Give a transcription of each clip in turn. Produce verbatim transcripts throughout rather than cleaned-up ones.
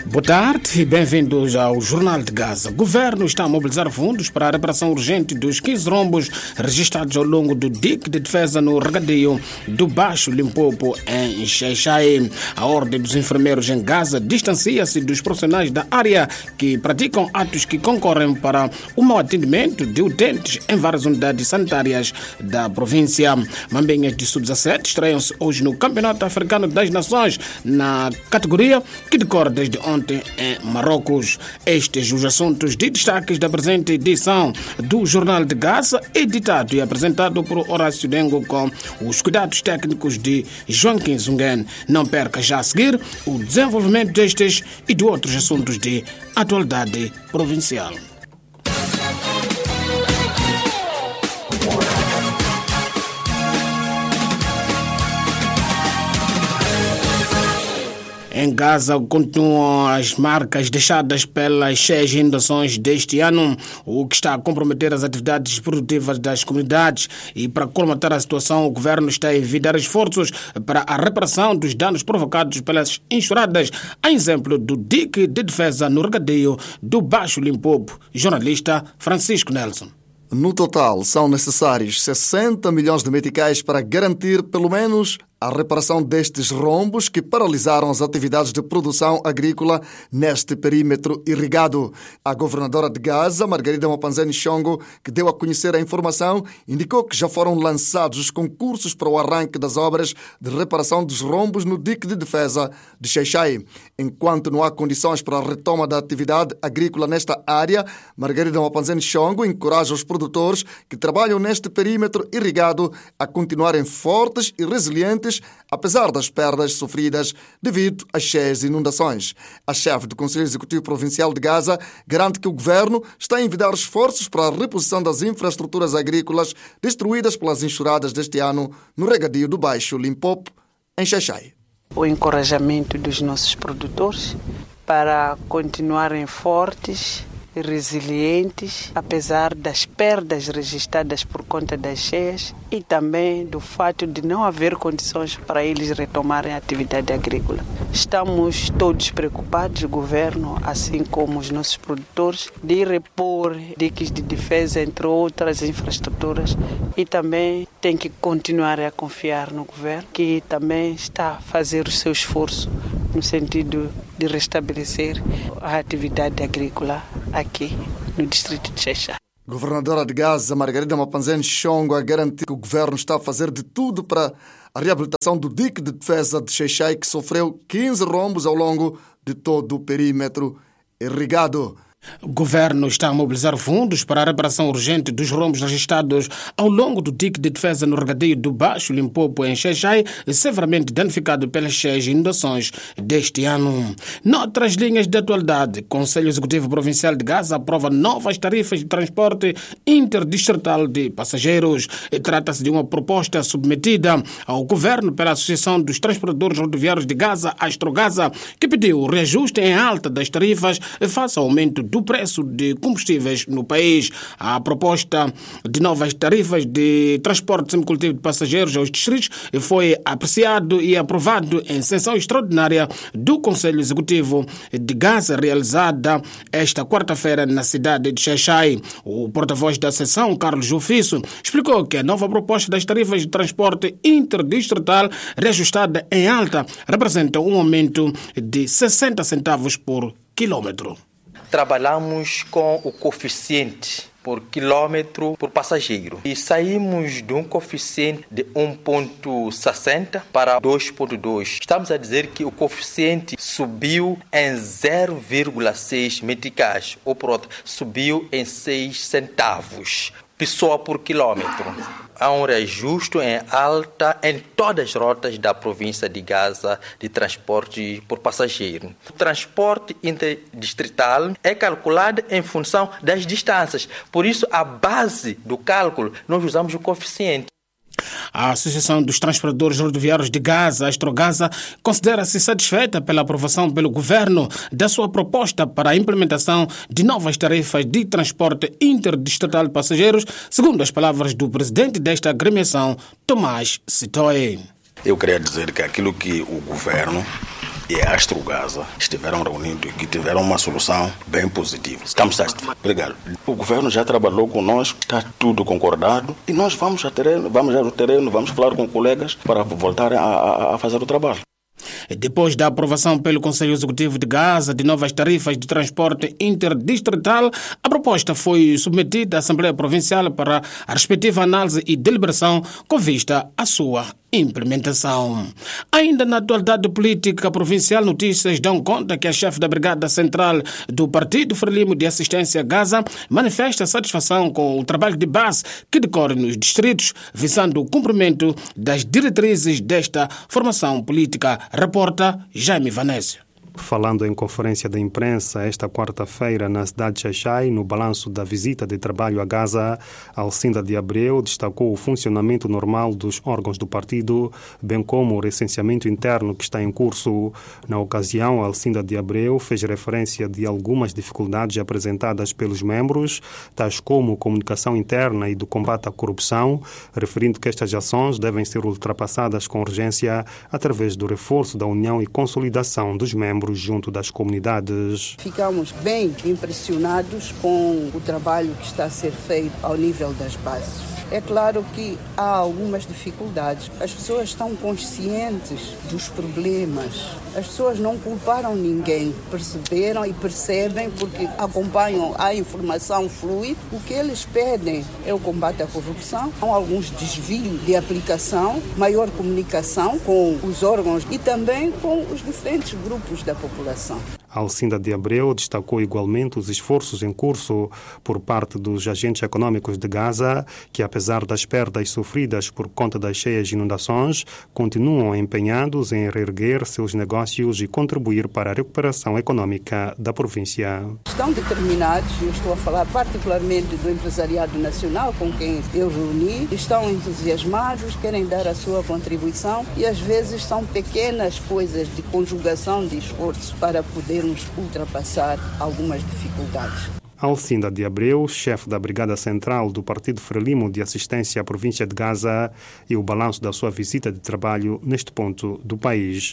Boa tarde e bem-vindos ao Jornal de Gaza. O governo está a mobilizar fundos para a reparação urgente dos quinze rombos registrados ao longo do dique de defesa no regadio do Baixo Limpopo, em Xai-Xai. A Ordem dos Enfermeiros em Gaza distancia-se dos profissionais da área que praticam atos que concorrem para o mau atendimento de utentes em várias unidades sanitárias da província. Mambinhas de sub dezassete estreiam-se hoje no Campeonato Africano das Nações na categoria que decorre desde ontem em Marrocos. Estes os assuntos de destaques da presente edição do Jornal de Gaza, editado e apresentado por Horácio Dengo com os cuidados técnicos de Joaquim Zungen. Não perca já a seguir o desenvolvimento destes e de outros assuntos de atualidade provincial. Em Gaza continuam as marcas deixadas pelas cheias inundações deste ano, o que está a comprometer as atividades produtivas das comunidades. E para colmatar a situação, o governo está a envidar esforços para a reparação dos danos provocados pelas enxurradas, a exemplo do dique de defesa no regadio do Baixo Limpopo. Jornalista Francisco Nelson. No total, são necessários sessenta milhões de meticais para garantir, pelo menos, a reparação destes rombos que paralisaram as atividades de produção agrícola neste perímetro irrigado. A governadora de Gaza, Margarida Mopanzani Shongo, que deu a conhecer a informação, indicou que já foram lançados os concursos para o arranque das obras de reparação dos rombos no dique de defesa de Xai-Xai. Enquanto não há condições para a retoma da atividade agrícola nesta área, Margarida Mopanzani Shongo encoraja os produtores que trabalham neste perímetro irrigado a continuarem fortes e resilientes apesar das perdas sofridas devido às cheias inundações. A chefe do Conselho Executivo Provincial de Gaza garante que o governo está a envidar esforços para a reposição das infraestruturas agrícolas destruídas pelas enxurradas deste ano no regadio do Baixo Limpopo, em Xai-Xai. O encorajamento dos nossos produtores para continuarem fortes e resilientes, apesar das perdas registradas por conta das cheias e também do fato de não haver condições para eles retomarem a atividade agrícola. Estamos todos preocupados, o governo, assim como os nossos produtores, de repor diques de defesa, entre outras infraestruturas, e também tem que continuar a confiar no governo, que também está a fazer o seu esforço no sentido de restabelecer a atividade agrícola aqui no distrito de Xai-Xai. Governadora de Gaza, Margarida Mopanzani Shongo, a garantir que o governo está a fazer de tudo para a reabilitação do dique de defesa de Xai-Xai, que sofreu quinze rombos ao longo de todo o perímetro irrigado. O governo está a mobilizar fundos para a reparação urgente dos rombos registrados ao longo do dique de defesa no regadio do Baixo Limpopo, em Xai-Xai, severamente danificado pelas cheias inundações deste ano. Noutras linhas de atualidade, o Conselho Executivo Provincial de Gaza aprova novas tarifas de transporte interdistrital de passageiros. Trata-se de uma proposta submetida ao governo pela Associação dos Transportadores Rodoviários de Gaza, Astrogaza, que pediu o reajuste em alta das tarifas face ao aumento do preço de combustíveis no país. A proposta de novas tarifas de transporte semicoletivo de passageiros aos distritos foi apreciado e aprovado em sessão extraordinária do Conselho Executivo de Gaza, realizada esta quarta-feira na cidade de Xai-Xai. O porta-voz da sessão, Carlos Jufiço, explicou que a nova proposta das tarifas de transporte interdistrital reajustada em alta representa um aumento de sessenta centavos por quilômetro. Trabalhamos com o coeficiente por quilômetro por passageiro e saímos de um coeficiente de um vírgula sessenta para dois vírgula dois. Estamos a dizer que o coeficiente subiu em zero vírgula seis meticais, ou por outro, subiu em seis centavos. Pessoa por quilômetro. Há um reajuste em alta em todas as rotas da província de Gaza de transporte por passageiro. O transporte interdistrital é calculado em função das distâncias. Por isso, a base do cálculo, nós usamos o coeficiente. A Associação dos Transportadores Rodoviários de Gaza, Astrogaza, considera-se satisfeita pela aprovação pelo governo da sua proposta para a implementação de novas tarifas de transporte interdistrital de passageiros, segundo as palavras do presidente desta agremiação, Tomás Sitoe. Eu queria dizer que aquilo que o governo e a Astrogasa estiveram reunidos e tiveram uma solução bem positiva. Estamos satisfeitos. Obrigado. O governo já trabalhou conosco, está tudo concordado e nós vamos ao terreno, vamos ao terreno, vamos falar com colegas para voltar a, a, a fazer o trabalho. Depois da aprovação pelo Conselho Executivo de Gaza de novas tarifas de transporte interdistrital, a proposta foi submetida à Assembleia Provincial para a respectiva análise e deliberação com vista à sua implementação. Ainda na atualidade política provincial, notícias dão conta que a chefe da Brigada Central do Partido Frelimo de Assistência a Gaza manifesta satisfação com o trabalho de base que decorre nos distritos, visando o cumprimento das diretrizes desta formação política. Reporta Jaime Vanessa. Falando em conferência de imprensa esta quarta-feira na cidade de Xai-Xai, no balanço da visita de trabalho a Gaza, Alcinda de Abreu destacou o funcionamento normal dos órgãos do partido, bem como o recenseamento interno que está em curso. Na ocasião, Alcinda de Abreu fez referência de algumas dificuldades apresentadas pelos membros, tais como comunicação interna e do combate à corrupção, referindo que estas ações devem ser ultrapassadas com urgência através do reforço da união e consolidação dos membros junto das comunidades. Ficamos bem impressionados com o trabalho que está a ser feito ao nível das bases. É claro que há algumas dificuldades. As pessoas estão conscientes dos problemas. As pessoas não culparam ninguém. Perceberam e percebem porque acompanham, a informação flui. O que eles pedem é o combate à corrupção. Há alguns desvios de aplicação, maior comunicação com os órgãos e também com os diferentes grupos da população. Alcinda de Abreu destacou igualmente os esforços em curso por parte dos agentes econômicos de Gaza, que apesar das perdas sofridas por conta das cheias inundações, continuam empenhados em reerguer seus negócios e contribuir para a recuperação econômica da província. Estão determinados, eu estou a falar particularmente do empresariado nacional com quem eu reuni, estão entusiasmados, querem dar a sua contribuição e às vezes são pequenas coisas de conjugação de esforços para podermos ultrapassar algumas dificuldades. Alcinda de Abreu, chefe da Brigada Central do Partido Frelimo de Assistência à Província de Gaza, e o balanço da sua visita de trabalho neste ponto do país.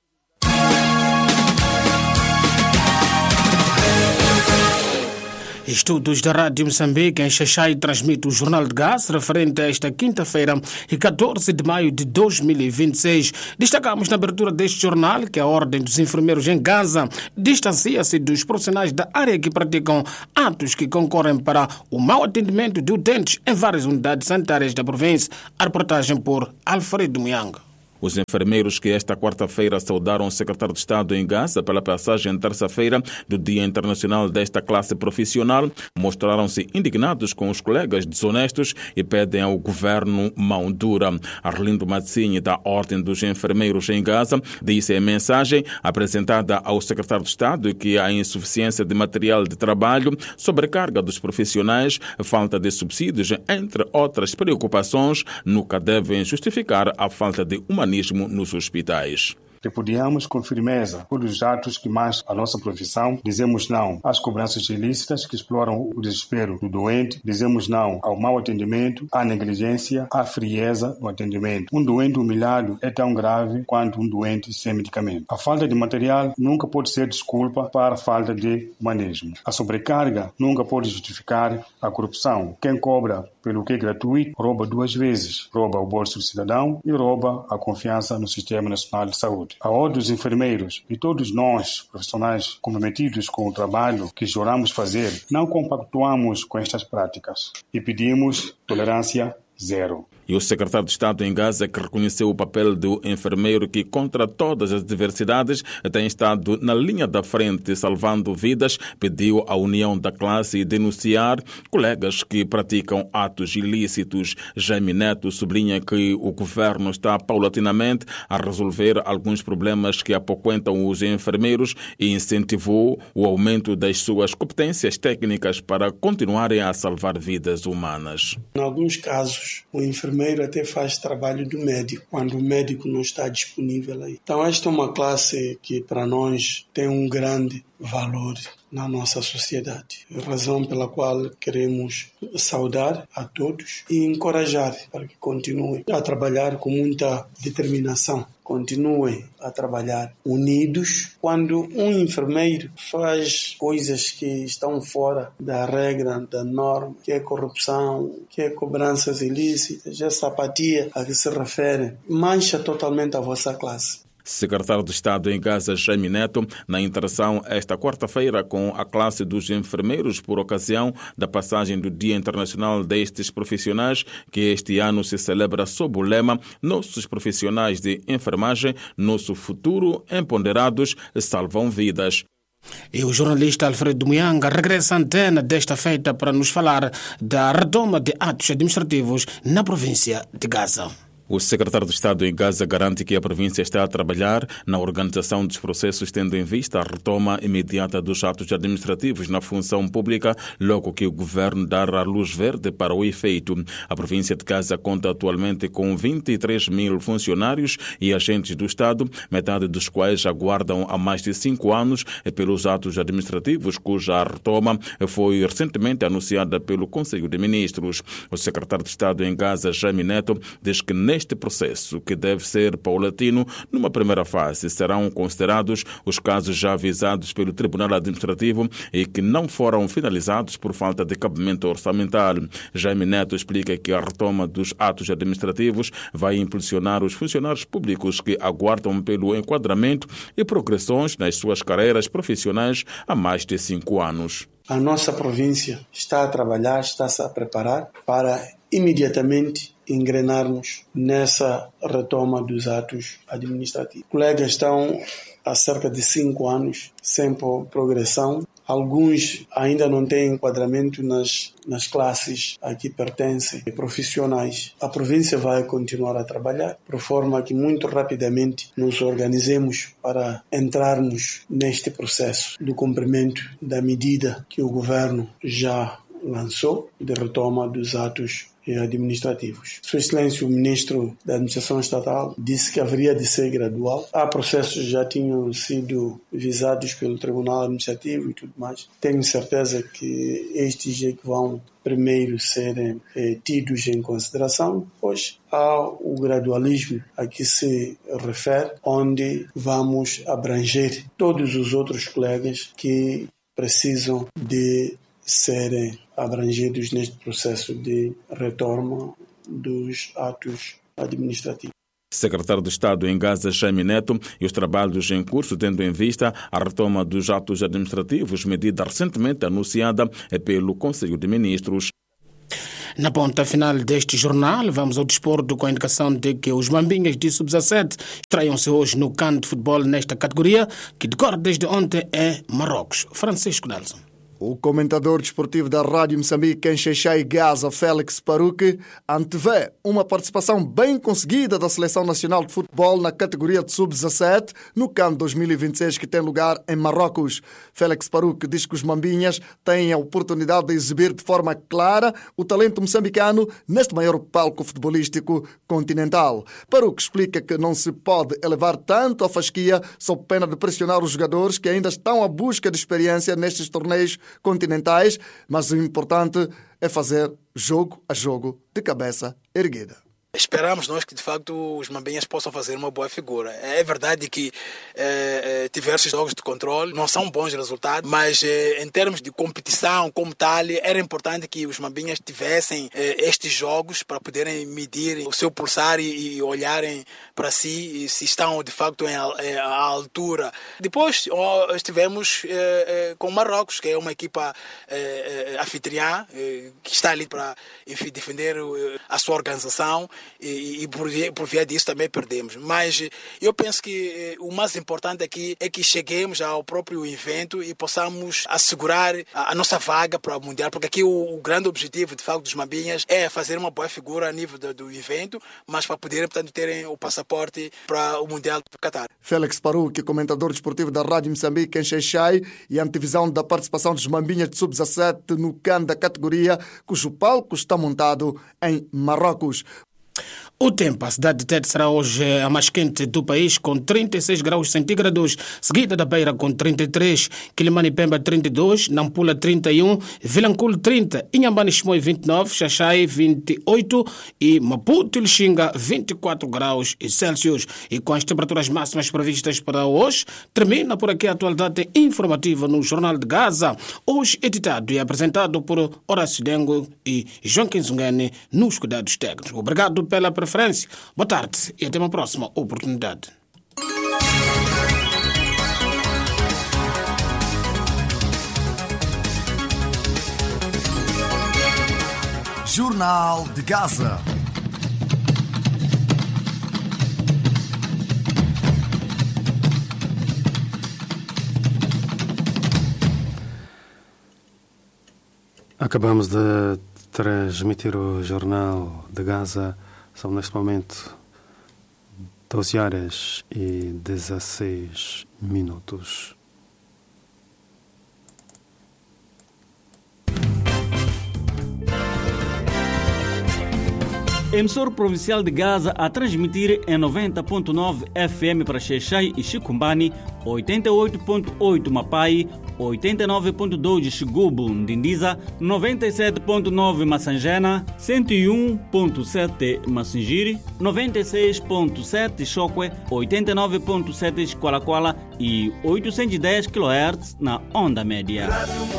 Estudos da Rádio Moçambique em Xai-Xai transmite o Jornal de Gaza referente a esta quinta-feira, quatorze de maio de dois mil e vinte e seis. Destacamos na abertura deste jornal que a Ordem dos Enfermeiros em Gaza distancia-se dos profissionais da área que praticam atos que concorrem para o mau atendimento de utentes em várias unidades sanitárias da província. A reportagem por Alfredo Muyanga. Os enfermeiros que esta quarta-feira saudaram o secretário de Estado em Gaza pela passagem terça-feira do Dia Internacional desta classe profissional mostraram-se indignados com os colegas desonestos e pedem ao governo mão dura. Arlindo Mazzini, da Ordem dos Enfermeiros em Gaza, disse em mensagem apresentada ao secretário de Estado que há insuficiência de material de trabalho, sobrecarga dos profissionais, falta de subsídios, entre outras preocupações, nunca devem justificar a falta de humanismo nos hospitais. Repudiamos com firmeza todos os atos que mais a nossa profissão. Dizemos não às cobranças ilícitas que exploram o desespero do doente. Dizemos não ao mau atendimento, à negligência, à frieza no atendimento. Um doente humilhado é tão grave quanto um doente sem medicamento. A falta de material nunca pode ser desculpa para a falta de humanismo. A sobrecarga nunca pode justificar a corrupção. Quem cobra pelo que é gratuito rouba duas vezes. Rouba o bolso do cidadão e rouba a confiança no Sistema Nacional de Saúde. A Ordem dos Enfermeiros e todos nós, profissionais comprometidos com o trabalho que juramos fazer, não compactuamos com estas práticas e pedimos tolerância zero. E o secretário de Estado em Gaza, que reconheceu o papel do enfermeiro que, contra todas as adversidades, tem estado na linha da frente salvando vidas, pediu à união da classe denunciar colegas que praticam atos ilícitos. Jaime Neto sublinha que o governo está paulatinamente a resolver alguns problemas que apoquentam os enfermeiros e incentivou o aumento das suas competências técnicas para continuarem a salvar vidas humanas. Em alguns casos, o enfermeiro O enfermeiro até faz trabalho do médico, quando o médico não está disponível aí. Então esta é uma classe que para nós tem um grande valor. na nossa sociedade. Razão pela qual queremos saudar a todos e encorajar para que continuem a trabalhar com muita determinação. Continuem a trabalhar unidos. Quando um enfermeiro faz coisas que estão fora da regra, da norma, que é corrupção, que é cobranças ilícitas, essa apatia a que se refere, mancha totalmente a vossa classe. Secretário de Estado em Gaza, Jaime Neto, na interação esta quarta-feira com a classe dos enfermeiros por ocasião da passagem do Dia Internacional destes profissionais, que este ano se celebra sob o lema Nossos profissionais de enfermagem, nosso futuro, empoderados, salvam vidas. E o jornalista Alfredo Muyanga regressa à antena desta feita para nos falar da retoma de atos administrativos na província de Gaza. O secretário de Estado em Gaza garante que a província está a trabalhar na organização dos processos, tendo em vista a retoma imediata dos atos administrativos na função pública, logo que o governo dar a luz verde para o efeito. A província de Gaza conta atualmente com vinte e três mil funcionários e agentes do Estado, metade dos quais aguardam há mais de cinco anos pelos atos administrativos, cuja retoma foi recentemente anunciada pelo Conselho de Ministros. O secretário de Estado em Gaza, Jaime Neto, diz que neste processo, que deve ser paulatino, numa primeira fase serão considerados os casos já avisados pelo Tribunal Administrativo e que não foram finalizados por falta de cabimento orçamental. Jaime Neto explica que a retoma dos atos administrativos vai impulsionar os funcionários públicos que aguardam pelo enquadramento e progressões nas suas carreiras profissionais há mais de cinco anos. A nossa província está a trabalhar, está-se a preparar para imediatamente engrenarmos nessa retoma dos atos administrativos. Colegas estão há cerca de cinco anos sem progressão. Alguns ainda não têm enquadramento nas, nas classes a que pertencem, profissionais. A província vai continuar a trabalhar, por forma que muito rapidamente nos organizemos para entrarmos neste processo do cumprimento da medida que o governo já lançou de retoma dos atos administrativos. Sua Excelência, o Ministro da Administração Estatal, disse que haveria de ser gradual. Há processos que já tinham sido visados pelo Tribunal Administrativo e tudo mais. Tenho certeza que estes é que vão primeiro serem eh, tidos em consideração, depois há o gradualismo a que se refere, onde vamos abranger todos os outros colegas que precisam de serem abrangidos neste processo de retoma dos atos administrativos. Secretário de Estado em Gaza, Jaime Neto, e os trabalhos em curso, tendo em vista a retoma dos atos administrativos, medida recentemente anunciada pelo Conselho de Ministros. Na ponta final deste jornal, vamos ao desporto com a indicação de que os Mambinhas de sub dezassete estreiam-se hoje no CAN de futebol nesta categoria, que decorre desde ontem em Marrocos. Francisco Nelson. O comentador desportivo da Rádio Moçambique em Xai-Xai, Gaza, Félix Paruque, antevê uma participação bem conseguida da Seleção Nacional de Futebol na categoria de sub dezassete no CAN dois mil e vinte e seis, que tem lugar em Marrocos. Félix Paruque diz que os Mambinhas têm a oportunidade de exibir de forma clara o talento moçambicano neste maior palco futebolístico continental. Paruque explica que não se pode elevar tanto a fasquia sob pena de pressionar os jogadores que ainda estão à busca de experiência nestes torneios continentais, mas o importante é fazer jogo a jogo de cabeça erguida. Esperamos nós que de facto os Mambinhas possam fazer uma boa figura. É verdade que eh, diversos jogos de controle não são bons resultados, mas eh, em termos de competição como tal, era importante que os Mambinhas tivessem eh, estes jogos para poderem medir o seu pulsar e, e olharem para si e se estão de facto em, eh, à altura. Depois oh, estivemos eh, eh, com o Marrocos, que é uma equipa eh, eh, anfitriã eh, que está ali para enfim, defender eh, a sua organização. E, e por, por via disso também perdemos. Mas eu penso que eh, o mais importante aqui é que cheguemos ao próprio evento e possamos assegurar a, a nossa vaga para o Mundial, porque aqui o, o grande objetivo, de facto, dos Mambinhas é fazer uma boa figura a nível do, do evento, mas para poderem, portanto, terem o passaporte para o Mundial do Qatar. Félix Paruque, comentador desportivo da Rádio Moçambique em Xai-Xai, e a antevisão da participação dos Mambinhas de sub dezassete no CAN da categoria, cujo palco está montado em Marrocos. O tempo, a cidade de Tete será hoje a mais quente do país, com trinta e seis graus centígrados, seguida da Beira com trinta e três, Quilimane e Pemba trinta e dois, Nampula trinta e um, Vilanculo trinta, Inhambane e Chimoio vinte e nove, Xaxai vinte e oito e Maputo e Lixinga vinte e quatro graus Celsius. E com as temperaturas máximas previstas para hoje, termina por aqui a atualidade informativa no Jornal de Gaza, hoje editado e apresentado por Horácio Dengo e João Quinzungene nos cuidados técnicos. Obrigado pela preferência. Boa tarde e até uma próxima oportunidade. Jornal de Gaza. Acabamos de transmitir o Jornal de Gaza. São neste momento doze horas e dezesseis minutos. Emissor provincial de Gaza a transmitir em noventa ponto nove F M para Xai e Chicumbani, oitenta e oito ponto oito Mapai, oitenta e nove ponto dois Xigubu, Ndindiza, noventa e sete ponto nove Massangena, cento e um ponto sete Massingiri, noventa e seis ponto sete Chokwe, oitenta e nove ponto sete Qualaquala e oitocentos e dez quilohertz na onda média.